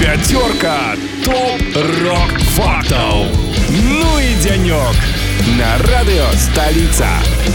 Пятерка топ-рок-фактов. Ну и денек на радио «Столица».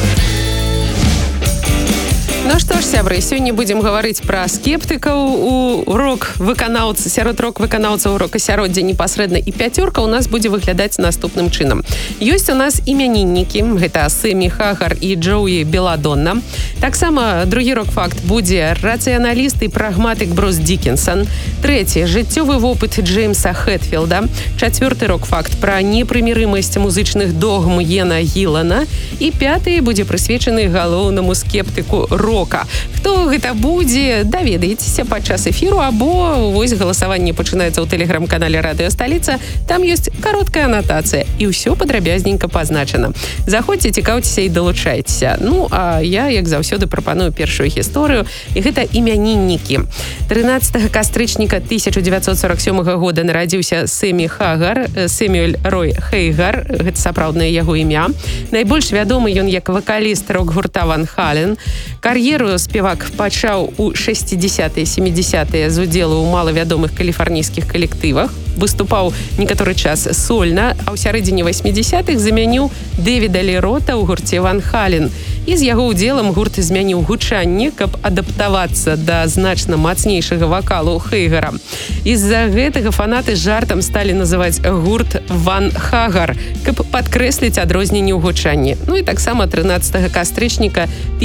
Ну што ж, сябры, сёння будзем гаварыць пра скептыкаў у рок-выканаўцы, сярод рок-выканаўцаў рок-асяроддзя непасрэдна, і пяцёрка ў нас будзе выглядаць наступным чынам. Ёсць у нас імяніннікі, гэта Сэмі Хагар і Джоуі Беладонна. Таксама другі рок-факт будзе рацыяналіст і прагматык Брус Дікінсон. Трэці жыццёвы вопыт Джеймса Хэтфілда. Чацвёрты рок-факт пра непрымірымасць музычных догм Йена Гілана. І пяты будзе прысвечаны галоўнаму скептыку рока. Хто гэта будзе, даведаецеся падчас эфіру, або вось галасаванне пачынаецца ў тэлеграм-канале «Радыё Сталіца». Там ёсць кароткая анатацыя, і ўсё падрабязненька пазначана. Заходзьце, цікаўцеся і далучайцеся. Ну, а я, як заўсёды, прапаную першую гісторыю, і гэта імяніннікі. 13 кастрычніка 1947 года нарадзіўся Сэмі Хагар, Сэмюэль Рой Хейгар, гэта сапраўднае яго імя. Найбольш вядомы ён як вакаліст рок-гурта Ван Хален. Кар'еру спевак пачаў у 60-70-е з удзелу ў малавядомых каліфарнійскіх калектывах. Выступаў некаторы час сольна, а ў сярэдзіне 80-х замяніў Дэвіда Лі Рота ў гурце Ван Хален. І з яго ўдзелам гурт змяніў гучанне, каб адаптавацца да значна мацнейшага вакалу Хейгара. З-за гэтага фанаты жартам сталі называць гурт Ван Хагар, каб падкрэсліць адрозненне ў гучанні. Ну і таксама 13 кастрычніка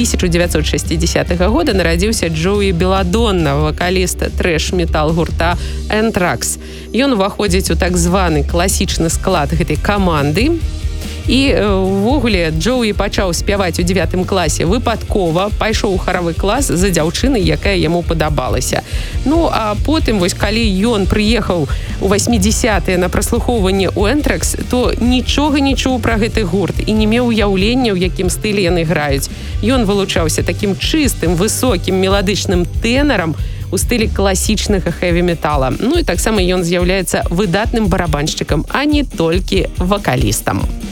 1960 года нарадзіўся Джоуі Беладонна, вакаліст трэш-метал гурта Anthrax. Ён уваходзіць у так званы класічны склад гэтай каманды. І ўвогуле Джоуі пачаў спяваць у 9 класе выпадкова, пайшоў у харавы клас за дзяўчынай, якая яму падабалася. Ну, а потым, вось калі ён прыехаў у 80-е на праслухоўванне ў Anthrax, то нічога не чуў пра гэты гурт і не меў уяўлення, у якім стылі яны граюць. Ён вылучаўся такім чыстым, высокім, меладычным тэнарам у стылі класічнага хэві-метала. Ну і таксама ён з'яўляецца выдатным барабаншчыкам, а не толькі вакалістам.